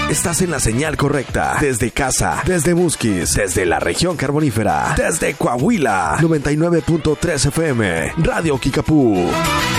Estás en la señal correcta. Desde casa, desde Musquis, desde la región carbonífera, desde Coahuila, 99.3 FM, Radio Kickapoo.